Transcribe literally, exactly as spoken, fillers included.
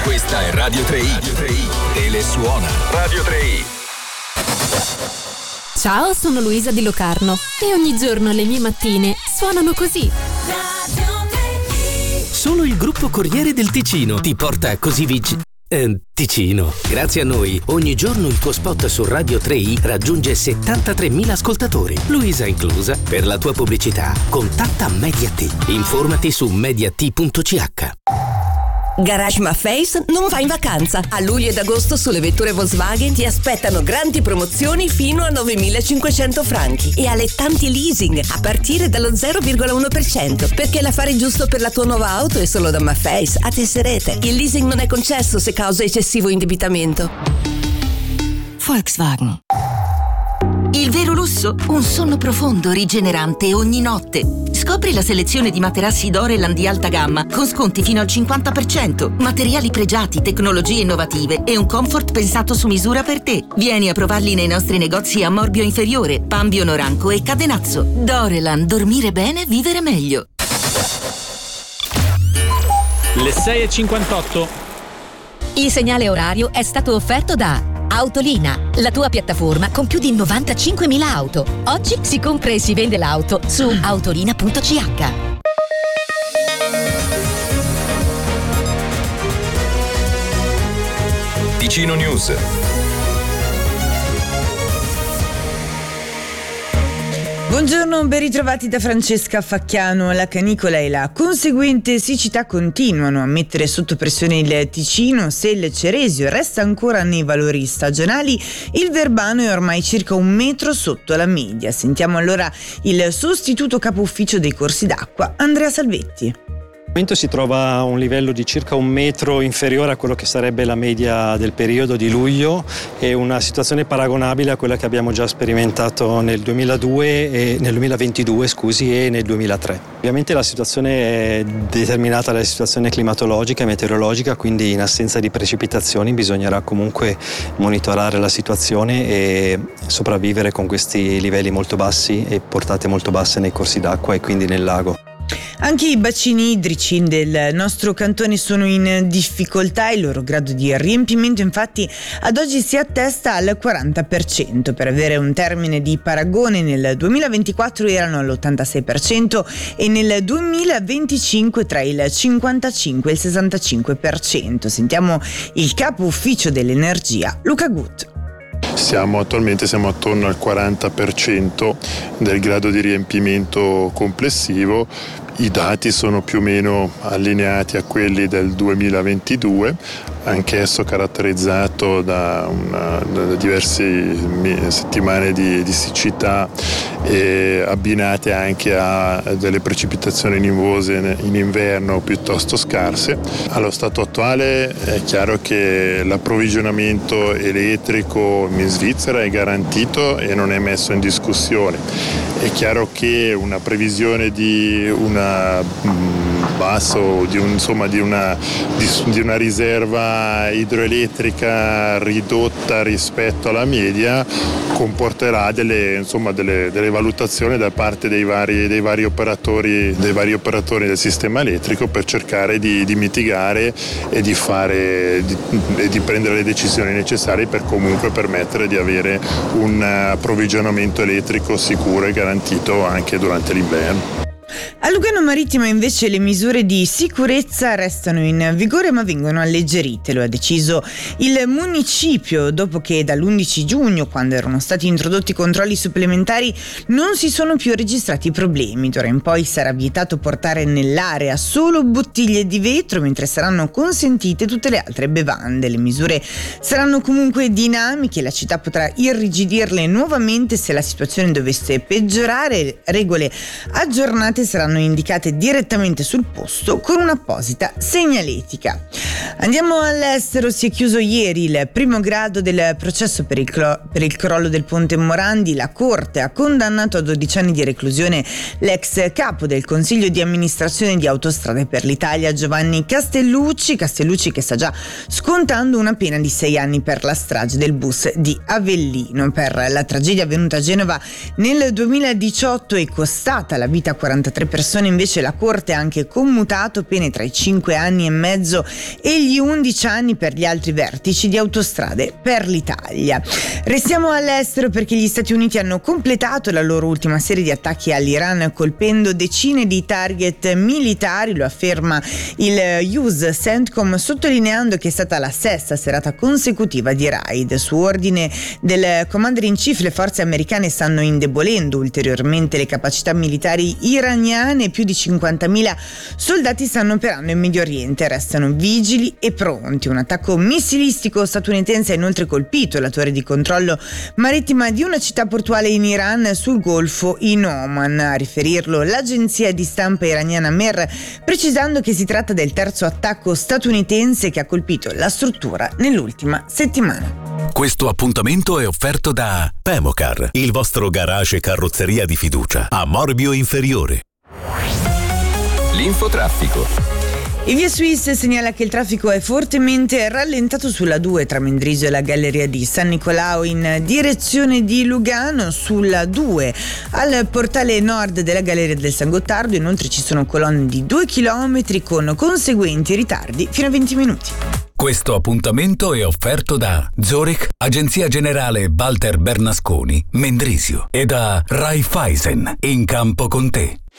Questa è Radio tre i. Radio tre i. Telesuona. Radio tre i. Ciao, sono Luisa Di Locarno e ogni giorno le mie mattine suonano così. Solo il gruppo Corriere del Ticino ti porta così vicino. Eh, Ticino. Grazie a noi, ogni giorno il tuo spot su Radio tre i raggiunge settantatremila ascoltatori, Luisa inclusa. Per la tua pubblicità, contatta Media't. Informati su media't punto c h. Garage Maffei non va in vacanza. A luglio ed agosto sulle vetture Volkswagen ti aspettano grandi promozioni fino a novemilacinquecento franchi e allettanti leasing a partire dallo zero virgola uno per cento, perché l'affare giusto per la tua nuova auto è solo da Maffei a Tesserete. Il leasing non è concesso se causa eccessivo indebitamento. Volkswagen. Il vero lusso? Un sonno profondo, rigenerante ogni notte. Scopri la selezione di materassi Doreland di alta gamma con sconti fino al cinquanta per cento, materiali pregiati, tecnologie innovative e un comfort pensato su misura per te. Vieni a provarli nei nostri negozi a Morbio Inferiore, Pambio Noranco e Cadenazzo. Doreland, dormire bene, vivere meglio. Le sei e cinquantotto. Il segnale orario è stato offerto da Autolina, la tua piattaforma con più di novantacinquemila auto. Oggi si compra e si vende l'auto su autolina punto c h. Ticino News. Buongiorno, ben ritrovati da Francesca Facchiano. La canicola e la conseguente siccità continuano a mettere sotto pressione il Ticino. Se il Ceresio resta ancora nei valori stagionali, il Verbano è ormai circa un metro sotto la media. Sentiamo allora il sostituto capo ufficio dei corsi d'acqua, Andrea Salvetti. Al momento si trova a un livello di circa un metro inferiore a quello che sarebbe la media del periodo di luglio e una situazione paragonabile a quella che abbiamo già sperimentato nel duemiladue e nel duemilaventidue scusi, e nel duemilatré. Ovviamente la situazione è determinata dalla situazione climatologica e meteorologica, quindi in assenza di precipitazioni bisognerà comunque monitorare la situazione e sopravvivere con questi livelli molto bassi e portate molto basse nei corsi d'acqua e quindi nel lago. Anche i bacini idrici del nostro cantone sono in difficoltà. Il loro grado di riempimento infatti ad oggi si attesta al quaranta per cento. Per avere un termine di paragone, nel duemilaventiquattro erano all'ottantasei per cento e nel duemilaventicinque tra il cinquantacinque e il sessantacinque per cento. Sentiamo il capo ufficio dell'energia, Luca Gut. Siamo attualmente siamo attorno al quaranta per cento del grado di riempimento complessivo. I dati sono più o meno allineati a quelli del duemilaventidue, anch'esso caratterizzato da, una, da diverse settimane di, di siccità e abbinate anche a delle precipitazioni nuvose in inverno piuttosto scarse. Allo stato attuale è chiaro che l'approvvigionamento elettrico in Svizzera è garantito e non è messo in discussione. È chiaro che una previsione di una basso di, un, insomma, di, una, di, di una riserva idroelettrica ridotta rispetto alla media comporterà delle, insomma, delle, delle valutazioni da parte dei vari, dei vari operatori dei vari operatori del sistema elettrico per cercare di, di mitigare e di fare di, e di prendere le decisioni necessarie per comunque permettere di avere un approvvigionamento elettrico sicuro e garantito anche durante l'inverno. A Lugano Marittima invece le misure di sicurezza restano in vigore ma vengono alleggerite. Lo ha deciso il municipio dopo che dall'undici giugno, quando erano stati introdotti controlli supplementari, non si sono più registrati problemi. D'ora in poi sarà vietato portare nell'area solo bottiglie di vetro, mentre saranno consentite tutte le altre bevande. Le misure saranno comunque dinamiche, la città potrà irrigidirle nuovamente se la situazione dovesse peggiorare. Regole aggiornate saranno indicate direttamente sul posto con un'apposita segnaletica. Andiamo all'estero. Si è chiuso ieri il primo grado del processo per il, clo- per il crollo del ponte Morandi. La Corte ha condannato a dodici anni di reclusione l'ex capo del Consiglio di amministrazione di Autostrade per l'Italia, Giovanni Castellucci. Castellucci che sta già scontando una pena di sei anni per la strage del bus di Avellino. Per la tragedia avvenuta a Genova nel duemiladiciotto e costata la vita a quarantatré persone, invece la Corte ha anche commutato pene tra i cinque anni e mezzo e e gli undici anni per gli altri vertici di Autostrade per l'Italia. Restiamo all'estero perché gli Stati Uniti hanno completato la loro ultima serie di attacchi all'Iran colpendo decine di target militari, lo afferma il U S CENTCOM, sottolineando che è stata la sesta serata consecutiva di raid. Su ordine del Commander in Chief, le forze americane stanno indebolendo ulteriormente le capacità militari iraniane, più di cinquantamila soldati stanno operando in Medio Oriente, restano vigili e pronti. Un attacco missilistico statunitense ha inoltre colpito la torre di controllo marittima di una città portuale in Iran sul Golfo in Oman, a riferirlo l'agenzia di stampa iraniana Mer, precisando che si tratta del terzo attacco statunitense che ha colpito la struttura nell'ultima settimana. Questo appuntamento è offerto da Pemocar, il vostro garage carrozzeria di fiducia, a Morbio Inferiore. L'infotraffico. Il Via Suisse segnala che il traffico è fortemente rallentato sulla due tra Mendrisio e la galleria di San Nicolao in direzione di Lugano, sulla due al portale nord della galleria del San Gottardo. Inoltre ci sono colonne di due chilometri con conseguenti ritardi fino a venti minuti. Questo appuntamento è offerto da Zurich, Agenzia Generale Walter Bernasconi, Mendrisio, e da Raiffeisen, in campo con te.